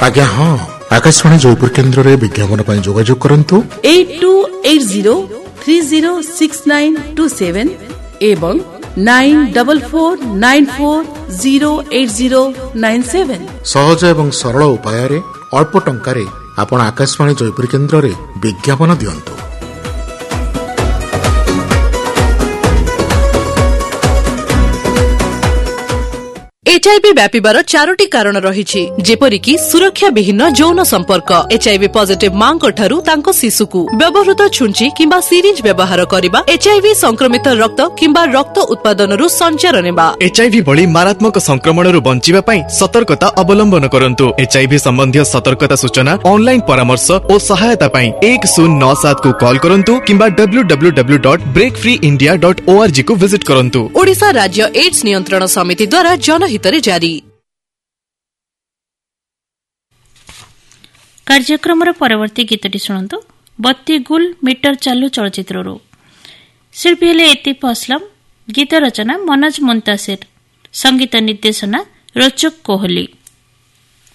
आज्ञा हाँ आकाशवाणी जयपुर केन्द्र रे विज्ञापन पर जोगाजोग करंतु 8280306927 एवं 9494908097 सहज एवं सरल उपाय रे अल्प टंका रे आपण आकाशवाणी जयपुर केन्द्र रे विज्ञापन दियंतु। एचआईवी व्यापिबार 4टी कारण रहिछि जेपरिकि सुरक्षा विहीन यौन संपर्क एचआईवी पॉजिटिव मांको ठारू तांको शिशुकु व्यवहृत छुंची किंबा सिरिंज व्यवहार करिबा एचआईवी संक्रमित रक्त किंबा रक्त उत्पादनरु संचार नेबा एचआईवी भली मारात्मक संक्रमणरु बंचिबा पई सतर्कता अवलंबन करंतु। एचआईवी संबंधी सतर्कता सूचना ऑनलाइन परामर्श और सहायता पई 1097 को कॉल करंतु किंबा www.breakfreeindia.org को विजिट करंतु। ओडिशा राज्य एड्स नियंत्रण समिति द्वारा जनहित जारी। कार्यक्रम परवर्ती गीतटी शुणु बत्ती गुल मीटर चालू चलचित्रु शिल्पी हेले एतिफ असलम गीत रचना मनोज मुंतासिर संगीत निर्देशना रोचक कोहली।